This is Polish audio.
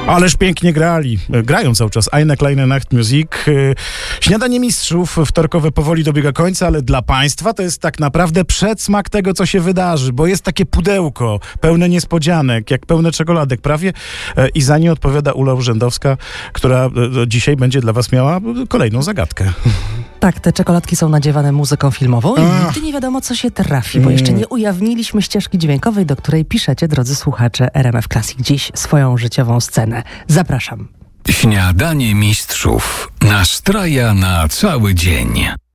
Ależ pięknie grali. Grają cały czas. Eine kleine Nachtmusik. Śniadanie mistrzów wtorkowe powoli dobiega końca, ale dla państwa to jest tak naprawdę przedsmak tego, co się wydarzy, bo jest takie pudełko pełne niespodzianek, jak pełne czekoladek prawie, i za nie odpowiada Ula Urzędowska, która dzisiaj będzie dla was miała kolejną zagadkę. Tak, te czekoladki są nadziewane muzyką filmową i nigdy nie wiadomo, co się trafi, bo jeszcze nie ujawniliśmy ścieżki dźwiękowej, do której piszecie, drodzy słuchacze RMF Classic, dziś swoją życiową scenę. Zapraszam. Śniadanie mistrzów nastraja na cały dzień.